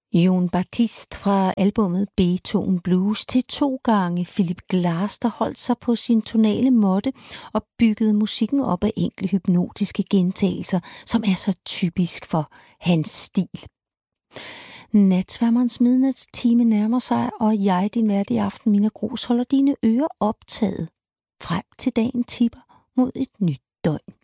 Jon Batiste fra albumet Beethoven Blues til 2 gange Philip Glass, der holdt sig på sin tonale måtte og byggede musikken op af enkle hypnotiske gentagelser, som er så typisk for hans stil. Natsværmerens midnatstime nærmer sig, og jeg, din vært i aften, Mina Grus, holder dine ører optaget frem til dagen tipper mod et nyt døgn.